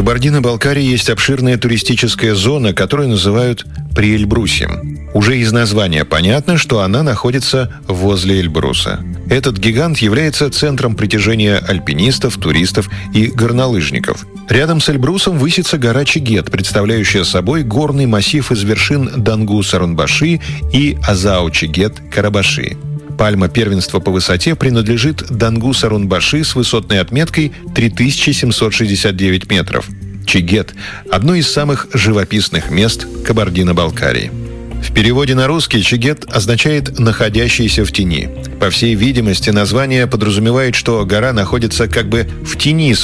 Кабардино-Балкарии есть обширная туристическая зона, которую называют Приэльбрусьем. Уже из названия понятно, что она находится возле Эльбруса. Этот гигант является центром притяжения альпинистов, туристов и горнолыжников. Рядом с Эльбрусом высится гора Чигет, представляющая собой горный массив из вершин Дангу-Сарунбаши и Азау-Чигет-Карабаши. Пальма первенства по высоте принадлежит Дангу-Сарунбаши с высотной отметкой 3769 метров. Чигет – одно из самых живописных мест Кабардино-Балкарии. В переводе на русский Чигет означает «находящийся в тени». По всей видимости, название подразумевает, что гора находится как бы в тени